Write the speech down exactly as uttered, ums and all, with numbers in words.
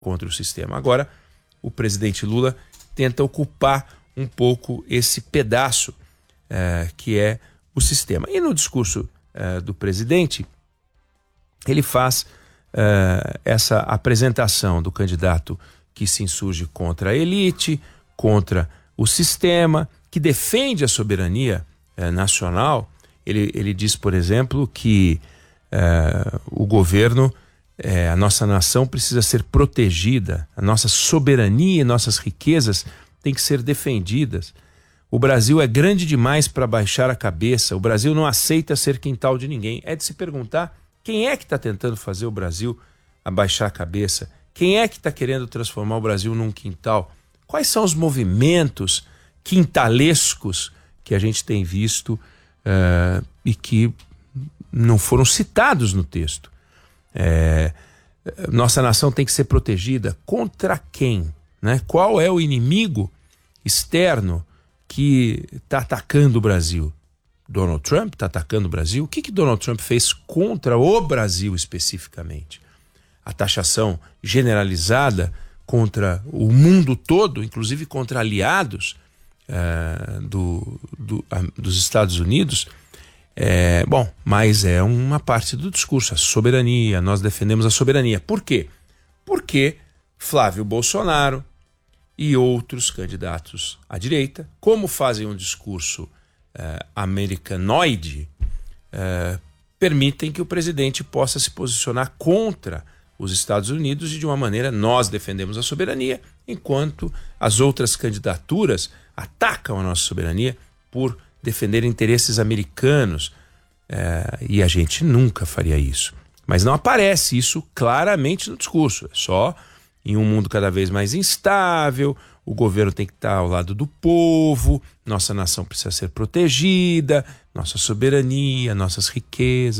contra o sistema. Agora, o presidente Lula tenta ocupar um pouco esse pedaço é, que é o sistema. E no discurso é, do presidente, ele faz é, essa apresentação do candidato que se insurge contra a elite, contra o sistema, que defende a soberania é, nacional. Ele, ele diz, por exemplo, que é, o governo, é, a nossa nação precisa ser protegida, a nossa soberania e nossas riquezas têm que ser defendidas. O Brasil é grande demais para baixar a cabeça, o Brasil não aceita ser quintal de ninguém. É de se perguntar quem é que está tentando fazer o Brasil abaixar a cabeça, quem é que está querendo transformar o Brasil num quintal, quais são os movimentos quintalescos que a gente tem visto uh, e que não foram citados no texto. É, nossa nação tem que ser protegida contra quem? Né? Qual é o inimigo externo que está atacando o Brasil? Donald Trump está atacando o Brasil? O que, que Donald Trump fez contra o Brasil especificamente? A taxação generalizada contra o mundo todo, inclusive contra aliados uh, do, do, uh, dos Estados Unidos. É, bom, mas é uma parte do discurso, a soberania, nós defendemos a soberania. Por quê? Porque Flávio Bolsonaro e outros candidatos à direita, como fazem um discurso uh, americanoide, uh, permitem que o presidente possa se posicionar contra os Estados Unidos e de uma maneira nós defendemos a soberania, enquanto as outras candidaturas atacam a nossa soberania por defender interesses americanos, é, e a gente nunca faria isso. Mas não aparece isso claramente no discurso, é só em um mundo cada vez mais instável, o governo tem que estar ao lado do povo, nossa nação precisa ser protegida, nossa soberania, nossas riquezas.